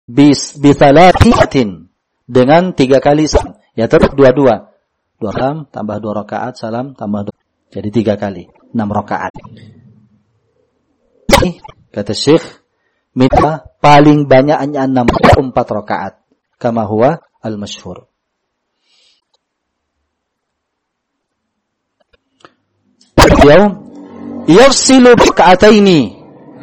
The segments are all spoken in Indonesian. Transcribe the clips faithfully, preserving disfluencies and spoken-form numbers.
bis bithalatihatin dengan tiga kali salam. Ya tetap dua-dua. Dua salam tambah dua rakaat, salam tambah dua. Jadi tiga kali, enam rakaat. Ini kata Syekh, minta paling banyaknya enam empat rakaat. Kama huwa al-masyhur. Beliau yafsilu raka'ataini,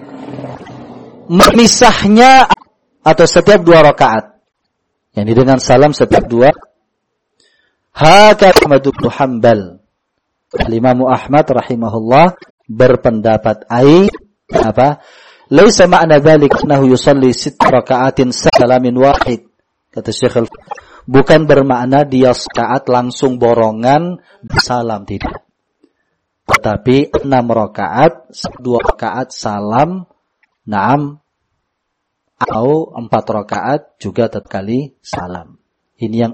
memisahnya atau setiap dua rakaat. Yani dengan salam setiap dua. Haka Ahmad bin Hanbal. Al-Imam Ahmad rahimahullah berpendapat ai apa? Laisa ma'na dzalik annahu yusalli sitt raka'atin salamin wahid. Kata Syekh, bukan bermakna dia rakaat langsung borongan salam, tidak. Tetapi enam rakaat, dua rakaat salam, naam, atau empat rakaat juga tatkali salam. Ini yang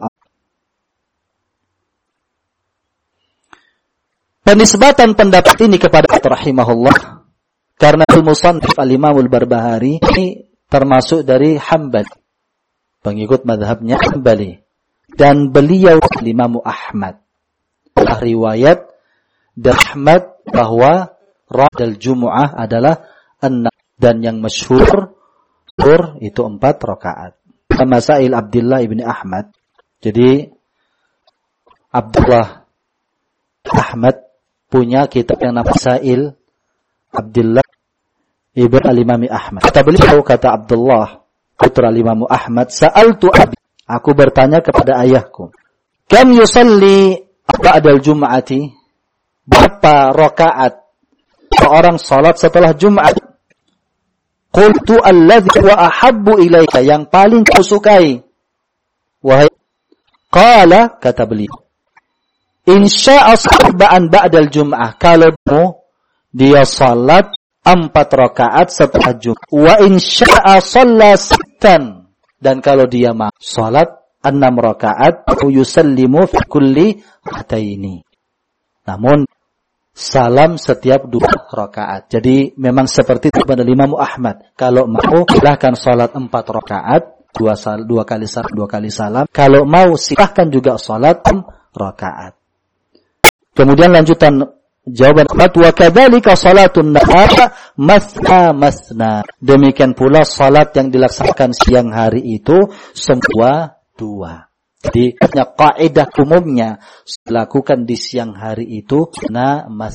penisbatan pendapat ini kepada rahimahullah karena al-musannif al-Imam al-Barbahari ini termasuk dari Hanbali, pengikut mazhabnya Hanbali, dan beliau Imam Ahmad. Riwayat dari Ahmad bahwa rakaat Jumu'ah adalah enam, dan yang masyhur itu empat rakaat. Masail Abdullah ibni Ahmad. Jadi Abdullah Ahmad punya kitab yang nama Masail Abdullah ibn al-Imam Ahmad. Kata beliau, kata Abdullah putra Imam Ahmad, sa'altu abi, aku bertanya kepada ayahku, kam yusalli ba'dal jum'ati, berapa rakaat seorang salat setelah Jumat? Qultu alladhi wa ahabbu ilaika, yang paling kau sukai. Wahai, qala, kata beliau, insya'a sarba'an ba'dal jum'ah, kalau dia salat empat rakaat setelah Jumat. Wa insya'a shalla sittan, dan kalau dia mau salat enam rakaat, yusallimu fi kulli raka'ataini. Namun salam setiap dua rakaat. Jadi memang seperti itu pada Imam Ahmad. Kalau mau silahkan salat empat rakaat, dua, sal, dua kali salam, dua kali salam. Kalau mau silahkan juga salat enam rakaat. Kemudian lanjutan jawaban Ahmad, wa kadzalika salatun nahar mathna mathna. Demikian pula salat yang dilaksanakan siang hari itu semua dua. Jadi kaidah umumnya lakukan di siang hari itu na mas